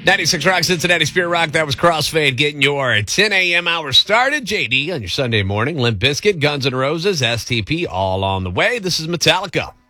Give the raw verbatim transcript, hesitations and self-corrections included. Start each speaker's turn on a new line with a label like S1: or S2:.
S1: ninety-six Rock, Cincinnati Spirit Rock. That was Crossfade getting your ten a.m. hour started. J D on your Sunday morning. Limp Bizkit, Guns N' Roses, S T P, all on the way. This is Metallica.